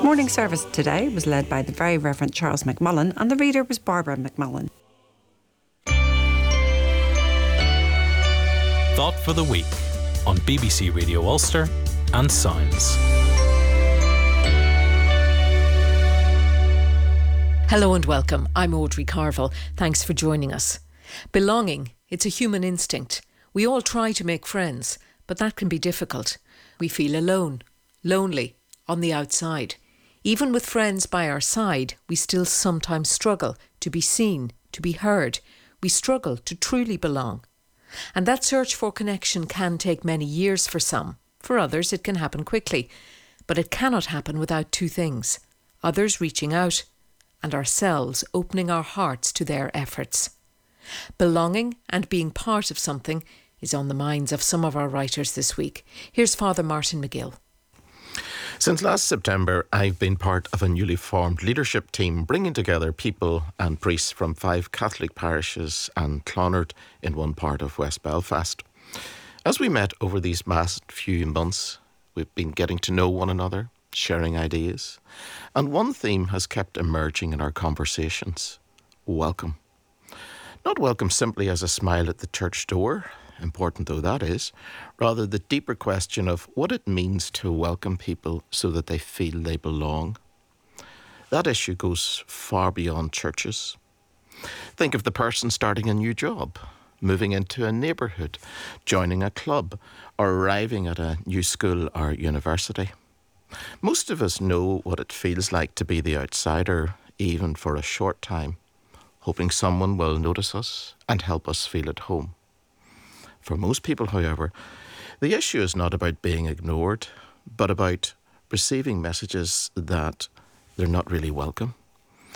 Morning service today was led by the Very Reverend Charles McMullen, and the reader was Barbara McMullen. Thought for the Week on BBC Radio Ulster and Sounds. Hello and welcome. I'm Audrey Carville. Thanks for joining us. Belonging, it's a human instinct. We all try to make friends, but that can be difficult. We feel alone, lonely, on the outside. Even with friends by our side, we still sometimes struggle to be seen, to be heard. We struggle to truly belong. And that search for connection can take many years for some. For others, it can happen quickly. But it cannot happen without two things: others reaching out and ourselves opening our hearts to their efforts. Belonging and being part of something is on the minds of some of our writers this week. Here's Father Martin McGill. Since last September, I've been part of a newly formed leadership team bringing together people and priests from 5 Catholic parishes and Clonard in one part of West Belfast. As we met over these last few months, we've been getting to know one another, sharing ideas, and one theme has kept emerging in our conversations: welcome. Not welcome simply as a smile at the church door, important though that is, rather the deeper question of what it means to welcome people so that they feel they belong. That issue goes far beyond churches. Think of the person starting a new job, moving into a neighbourhood, joining a club, or arriving at a new school or university. Most of us know what it feels like to be the outsider, even for a short time, hoping someone will notice us and help us feel at home. For most people, however, the issue is not about being ignored, but about receiving messages that they're not really welcome.